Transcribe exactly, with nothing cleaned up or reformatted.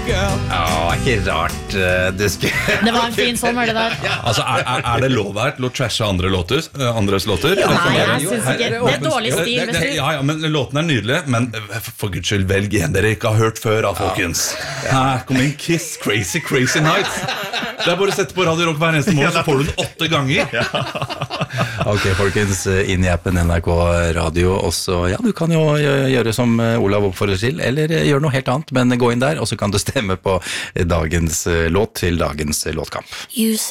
girl. Ja, ikke rart uh, det skulle... Det var en fin sommer, det der. Altså, er, er, er det lov her til å trashe andre låter, uh, andres låter? Nei, Sånn er jeg det? synes ikke. Det er dårlig stil. Det- det- Hvis du... Ja, ja, men låten er nydelig. Men uh, for Guds skyld, velg en dere ikke har hørt før, da, folkens. Her kommer en Kiss, Crazy, Crazy Nights. Det er bare å sette på Radio Rock hver eneste morgen, så får du den åtte ganger. Ok, folkens, inn i appen N R K Radio også. Ja, du kan jo gjøre som Olav oppfordrer til, eller gjøre noe helt annet, men gå inn der, og så kan du stemme på dagens låt til dagens låtkamp.